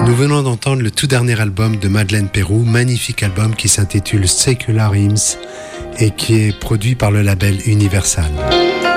Nous venons d'entendre le tout dernier album de Madeleine Peyroux, magnifique album qui s'intitule Secular Hymns et qui est produit par le label Universal.